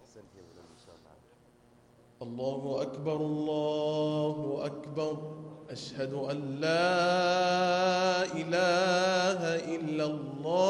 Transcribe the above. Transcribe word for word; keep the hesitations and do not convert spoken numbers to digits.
أحسنت يا مولانا إن شاء الله. الله أكبر الله أكبر أشهد أن لا إله إلا الله